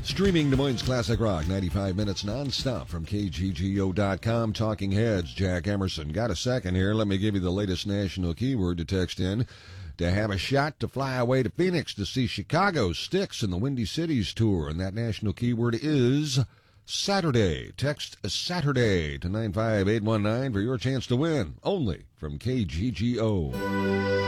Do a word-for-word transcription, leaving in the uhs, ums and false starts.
Streaming Des Moines Classic Rock, ninety-five minutes nonstop from K G G O dot com. Talking Heads, Jack Emerson. Got a second here? Let me give you the latest national keyword to text in. To have a shot to fly away to Phoenix to see Chicago Styx in the Windy Cities Tour. And that national keyword is Saturday. Text Saturday to nine five eight one nine for your chance to win. Only from K G G O.